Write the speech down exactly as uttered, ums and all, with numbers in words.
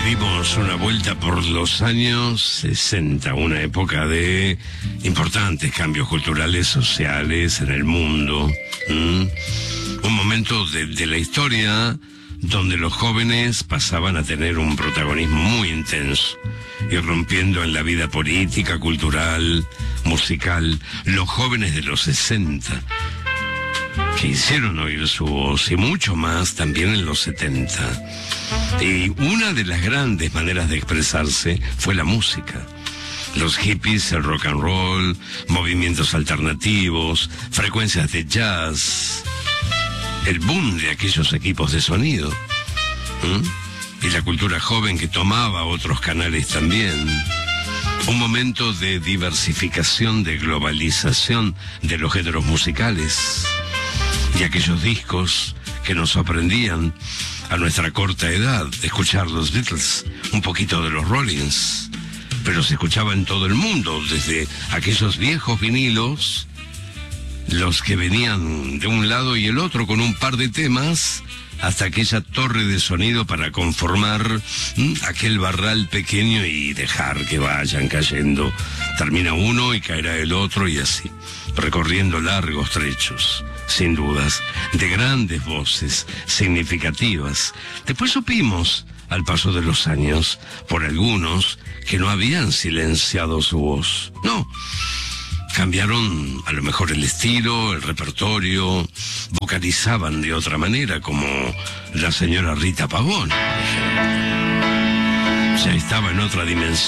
dimos una vuelta por los años sesenta, una época de importantes cambios culturales, sociales en el mundo. ¿Mm? Un momento de, de la historia donde los jóvenes pasaban a tener un protagonismo muy intenso, irrumpiendo en la vida política, cultural, musical. Los jóvenes de los sesenta, que hicieron oír su voz, y mucho más también en los setenta. Y una de las grandes maneras de expresarse fue la música. Los hippies, el rock and roll, movimientos alternativos, frecuencias de jazz, el boom de aquellos equipos de sonido. ¿Mm? Y la cultura joven que tomaba otros canales también. Un momento de diversificación, de globalización de los géneros musicales. Y aquellos discos que nos sorprendían a nuestra corta edad, de escuchar los Beatles, un poquito de los Rollins, pero se escuchaba en todo el mundo, desde aquellos viejos vinilos, los que venían de un lado y el otro con un par de temas, hasta aquella torre de sonido para conformar ¿m? aquel barral pequeño y dejar que vayan cayendo. Termina uno y caerá el otro, y así, recorriendo largos trechos, sin dudas, de grandes voces significativas. Después supimos, al paso de los años, por algunos, que no habían silenciado su voz. No, cambiaron a lo mejor el estilo, el repertorio, vocalizaban de otra manera, como la señora Rita Pavón, por ejemplo. Ya estaba en otra dimensión.